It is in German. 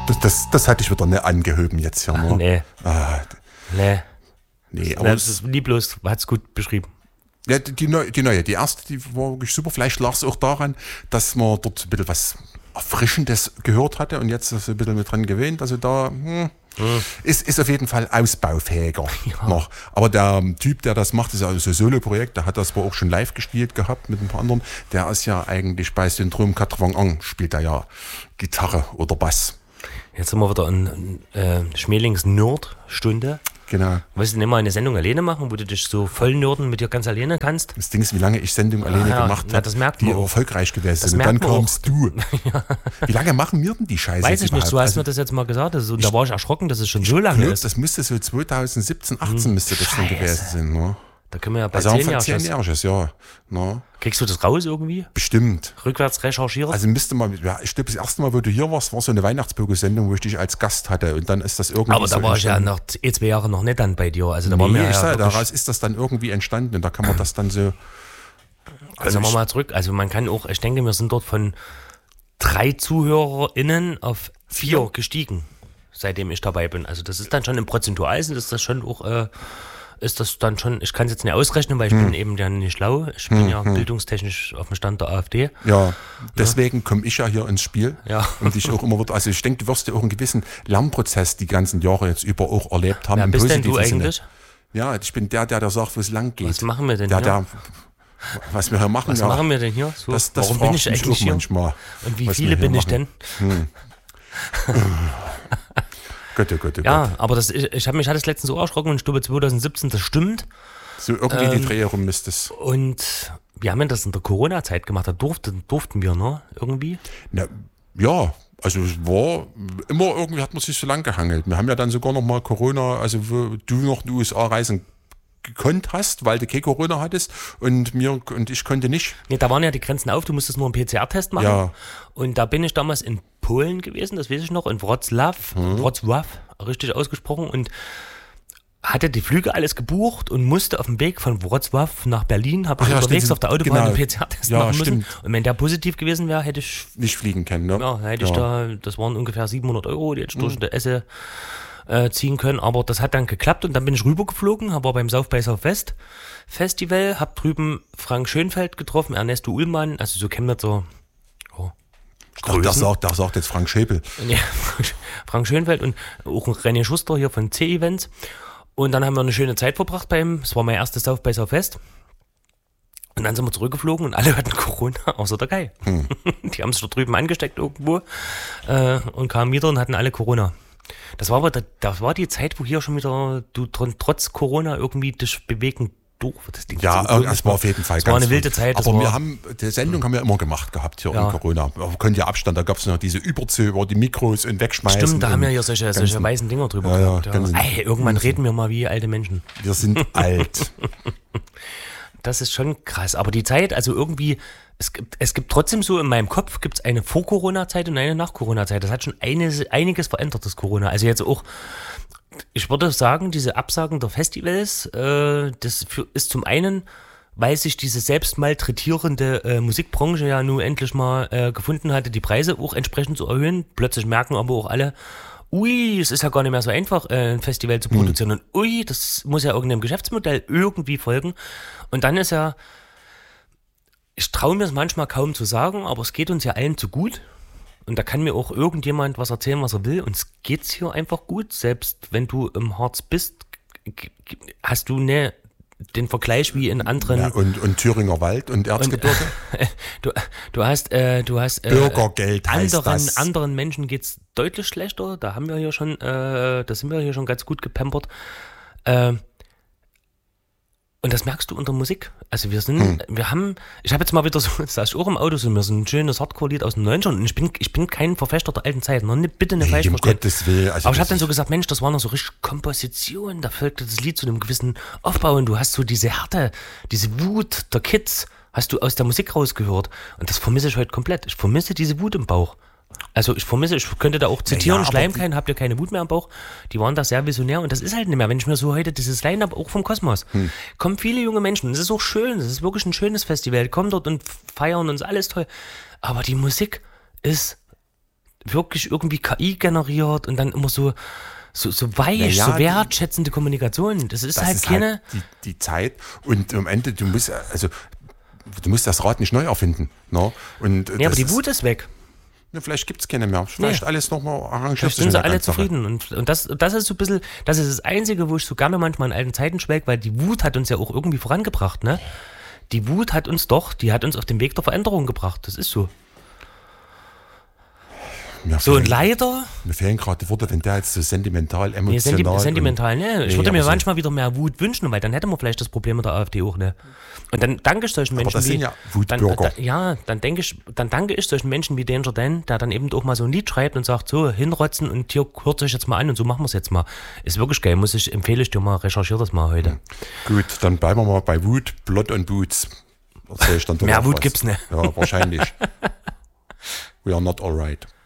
Das hatte ich wieder nicht angehoben jetzt hier. Ne? Nee. Nee. Nee, aber Das ist lieblos, hat es gut beschrieben. Ja, die neue, die erste, die war wirklich super. Vielleicht lag es auch daran, dass man dort ein bisschen was Erfrischendes gehört hatte und jetzt ist ein bisschen mit dran gewöhnt. Also da ist auf jeden Fall ausbaufähiger noch. Aber der Typ, der das macht, ist ja also ein Solo-Projekt, der hat das aber auch schon live gespielt gehabt mit ein paar anderen. Der ist ja eigentlich bei Syndrom 4 spielt er ja Gitarre oder Bass. Jetzt sind wir wieder in Schmelings Nerd-Stunde. Genau. Willst du nicht mal eine Sendung alleine machen, wo du dich so voll nerden mit dir ganz alleine kannst? Das Ding ist, wie lange ich Sendung alleine gemacht habe, die erfolgreich gewesen sind. Und dann kamst du. Wie lange machen wir denn die Scheiße? Weiß ich nicht, du hast mir das jetzt mal gesagt. Da war ich erschrocken, dass es schon so lange ist. Das müsste so 2017, 18 müsste das schon gewesen sein. Ne? Da können wir ja bei 10 Jahren. Ja. No. Kriegst du das raus irgendwie? Bestimmt. Rückwärts recherchiert? Also müsste man, ich glaube, das erste Mal, wo du hier warst, war so eine Weihnachtsbügel-Sendung, wo ich dich als Gast hatte und dann ist das irgendwie aber da so war ich ja nach 2 Jahre noch nicht dann bei dir. Also da war mir daraus ist das dann irgendwie entstanden und da kann man das dann so... Also mal zurück, also man kann auch, ich denke, wir sind dort von 3 ZuhörerInnen auf 4 gestiegen, seitdem ich dabei bin. Also das ist dann schon im Prozentualen, ist das schon auch... ist das dann schon, ich kann es jetzt nicht ausrechnen, weil ich bin eben ja nicht schlau. Ich bin ja bildungstechnisch auf dem Stand der AfD. Ja, deswegen komme ich ja hier ins Spiel. Ja. Und ich auch immer wieder, also ich denke, du wirst ja auch einen gewissen Lernprozess die ganzen Jahre jetzt über auch erlebt haben. Wer bist denn du eigentlich? Sinne. Ja, ich bin der sagt, wo es lang geht. Was machen wir denn hier? Was wir hier machen. Was machen wir denn hier? So, das warum bin ich eigentlich hier? Manchmal, und wie viele bin ich denn? Gott. Ja, aber ich hatte es letztens so erschrocken und ich glaube 2017, das stimmt. So irgendwie die Dreh herum ist es. Und wir haben ja das in der Corona-Zeit gemacht, da durften wir, ne? Irgendwie? Na, ja, also es war immer irgendwie, hat man sich so lang gehangelt. Wir haben ja dann sogar noch mal Corona, also wo du noch in die USA reisen gekonnt hast, weil du keine Corona hattest und ich konnte nicht. Nee, da waren ja die Grenzen auf, du musstest nur einen PCR-Test machen. Ja. Und da bin ich damals in Polen gewesen, das weiß ich noch, in Wrocław, richtig ausgesprochen, und hatte die Flüge alles gebucht und musste auf dem Weg von Wrocław nach Berlin, habe ich unterwegs auf der Autobahn einen PCR-Test machen müssen. Und wenn der positiv gewesen wäre, hätte ich nicht fliegen können, ne? Ja, hätte ich das waren ungefähr 700 €, die hätte ich durch die Esse ziehen können, aber das hat dann geklappt und dann bin ich rübergeflogen, war beim South by Southwest Festival, hab drüben Frank Schönfeld getroffen, Ernesto Ullmann, also so Chemnitzer. Der sagt jetzt Frank Schäpel. Ja, Frank Schönfeld und auch René Schuster hier von C-Events. Und dann haben wir eine schöne Zeit verbracht es war mein erstes South by Southwest. Und dann sind wir zurückgeflogen und alle hatten Corona, außer der Kai. Die haben sich da drüben angesteckt irgendwo und kamen wieder und hatten alle Corona. Das war die Zeit, wo hier schon wieder du trotz Corona irgendwie dich bewegen durftest. Es war auf jeden Fall ganz. Es war eine wilde Zeit. Aber die Sendung haben wir immer gemacht gehabt hier in Corona. Wir können ja Abstand, da gab es noch diese Überzüge, die Mikros und wegschmeißen. Stimmt, da haben wir hier solche weißen Dinger drüber gehabt. Ja. Ey, irgendwann reden wir mal wie alte Menschen. Wir sind alt. Das ist schon krass. Aber die Zeit, also irgendwie, es gibt trotzdem so in meinem Kopf, gibt es eine Vor-Corona-Zeit und eine Nach-Corona-Zeit. Das hat schon einiges verändert, das Corona. Also jetzt auch, ich würde sagen, diese Absagen der Festivals, ist zum einen, weil sich diese selbst malträtierende Musikbranche ja nun endlich mal gefunden hatte, die Preise auch entsprechend zu erhöhen. Plötzlich merken aber auch alle, es ist ja gar nicht mehr so einfach, ein Festival zu produzieren. Und das muss ja irgendeinem Geschäftsmodell irgendwie folgen. Und dann ist ja, ich traue mir es manchmal kaum zu sagen, aber es geht uns ja allen zu gut. Und da kann mir auch irgendjemand was erzählen, was er will. Uns geht's hier einfach gut. Selbst wenn du im Harz bist, hast du den Vergleich wie in anderen. Ja, und Thüringer Wald und Erzgebirge. Du hast Bürgergeld heißt das. Anderen Menschen geht's deutlich schlechter. Da sind wir hier schon ganz gut gepampert. Und das merkst du unter Musik. Also ich habe jetzt mal wieder so, das saß ich auch im Auto, so mir so ein schönes Hardcore-Lied aus den 90ern und ich bin kein Verfechter der alten Zeit, bitte nicht falsch verstehen. Gottes Willen. Also aber ich habe dann so gesagt, Mensch, das war noch so richtig Komposition, da folgte das Lied zu einem gewissen Aufbau und du hast so diese Härte, diese Wut der Kids, hast du aus der Musik rausgehört. Und das vermisse ich heute komplett. Ich vermisse diese Wut im Bauch. Also ich könnte da auch zitieren, Schleimkein, habt ihr keine Wut mehr am Bauch. Die waren da sehr visionär und das ist halt nicht mehr. Wenn ich mir so heute dieses Line-Up auch vom Kosmos, kommen viele junge Menschen, es ist auch schön, es ist wirklich ein schönes Festival, die kommen dort und feiern und ist alles toll. Aber die Musik ist wirklich irgendwie KI generiert und dann immer so weich, so wertschätzende Kommunikation. Das ist halt keine... Halt die Zeit und am Ende, du musst das Rad nicht neu erfinden. Ne? Und aber die Wut ist weg. Ja, vielleicht gibt es keine mehr. Vielleicht alles nochmal arrangiert. Vielleicht sind sie alle zufrieden. Und das ist so ein bisschen, das ist das Einzige, wo ich so gerne manchmal in alten Zeiten schwelge, weil die Wut hat uns ja auch irgendwie vorangebracht. Ne? Die Wut hat uns auf den Weg der Veränderung gebracht. Das ist so. Und leider... Mir fehlen gerade Worte, wenn der jetzt so sentimental, emotional... Sentimental, ne? Ich würde mir manchmal wieder mehr Wut wünschen, weil dann hätten wir vielleicht das Problem mit der AfD auch, ne? Und dann danke ich solchen Menschen das sind ja Wutbürger. Dann danke ich solchen Menschen wie Danger Dan, der dann eben auch mal so ein Lied schreibt und sagt, so, hinrotzen und hier hört euch jetzt mal an und so machen wir es jetzt mal. Ist wirklich geil, empfehle ich dir mal, recherchiere das mal heute. Gut, dann bleiben wir mal bei Wut, Blood und Boots. Mehr Wut gibt's nicht. Ja, wahrscheinlich. We are not alright.